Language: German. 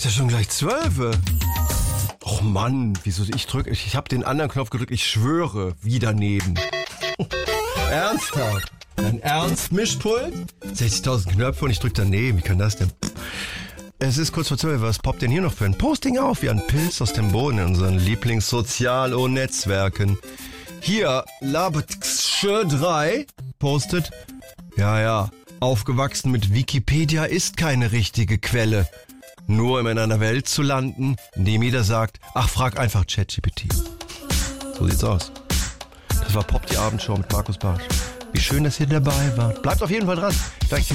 Ist ja schon gleich 12. Och Mann, wieso ich habe den anderen Knopf gedrückt, ich schwöre, wie daneben. Ernsthaft? Ein Ernst-Mischpult? 60.000 Knöpfe und ich drück daneben, wie kann das denn? Es ist kurz vor 12, was poppt denn hier noch für ein Posting auf? Wie ein Pilz aus dem Boden in unseren Lieblings-Sozial-O-Netzwerken. Hier, Labetsche3 postet, ja, aufgewachsen mit Wikipedia ist keine richtige Quelle. Nur um in einer Welt zu landen, in dem jeder sagt, ach, frag einfach ChatGPT. So sieht's aus. Das war Pop, die Abendshow mit Markus Bartsch. Wie schön, dass ihr dabei wart. Bleibt auf jeden Fall dran.